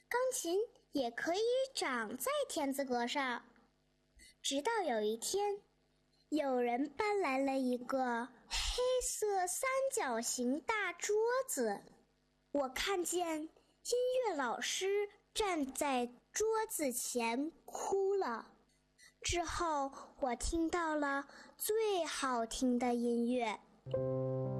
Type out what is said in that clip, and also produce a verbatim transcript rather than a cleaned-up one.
钢琴也可以长在田字格上。直到有一天，有人搬来了一个黑色三角形大桌子，我看见音乐老师站在桌子前哭了。之后我听到了最好听的音乐。